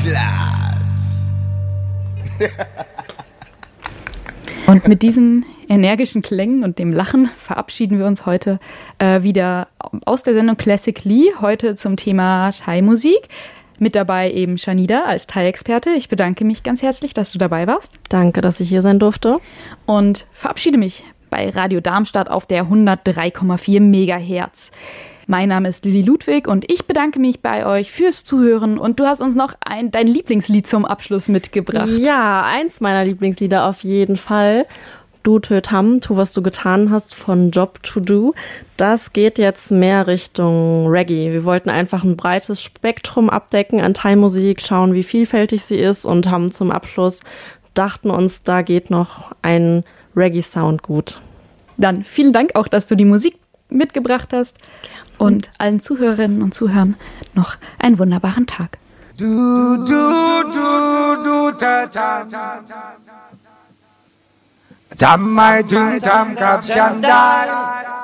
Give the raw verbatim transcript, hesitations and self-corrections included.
Und mit diesen energischen Klängen und dem Lachen verabschieden wir uns heute äh, wieder aus der Sendung Classic Lee, heute zum Thema Thai-Musik. Mit dabei eben Shanida als Thai-Experte. Ich bedanke mich ganz herzlich, dass du dabei warst. Danke, dass ich hier sein durfte. Und verabschiede mich bei Radio Darmstadt auf der hundertdrei Komma vier Megahertz. Mein Name ist Lilly Ludwig und ich bedanke mich bei euch fürs Zuhören. Und du hast uns noch ein, dein Lieblingslied zum Abschluss mitgebracht. Ja, eins meiner Lieblingslieder auf jeden Fall. Du Tö Tam, tu was du getan hast von Job to Do. Das geht jetzt mehr Richtung Reggae. Wir wollten einfach ein breites Spektrum abdecken an Thai-Musik, schauen, wie vielfältig sie ist und haben zum Abschluss, dachten uns, da geht noch ein Reggae-Sound gut. Dann vielen Dank auch, dass du die Musik mitgebracht hast. Gerne. Und allen Zuhörerinnen und Zuhörern noch einen wunderbaren Tag. Du, du, du, du, ta, ta, ta, ta. Tam mai chung tam kap chan dai